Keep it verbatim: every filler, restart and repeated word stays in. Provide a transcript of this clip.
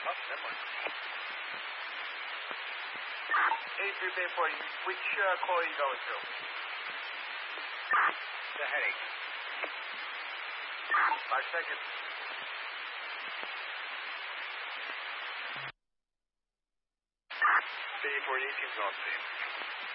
Oh, never mind. A three Bay forty, which uh, call are you going through? The headache. Five seconds. B forty-eight's on scene.